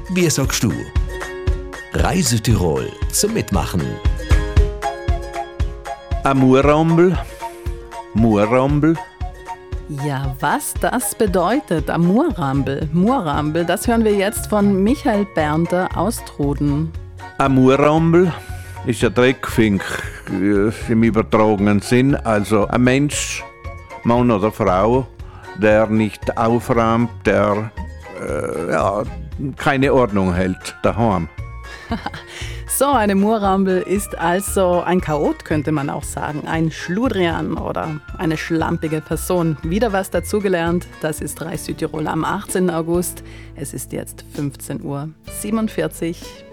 Wie sagst du? Reise Tirol zum Mitmachen. Ein Murrambel. Ja, was das bedeutet, am Murrambel, das hören wir jetzt von Michael Bernter aus Truden. Ein Murrambel ist ein Dreckfink im übertragenen Sinn, also ein Mensch, Mann oder Frau, der nicht aufräumt, der keine Ordnung hält daheim. So, eine Murrambel ist also ein Chaot, könnte man auch sagen, ein Schludrian oder eine schlampige Person. Wieder was dazugelernt, das ist Reis Südtirol am 18. August. Es ist jetzt 15:47 Uhr.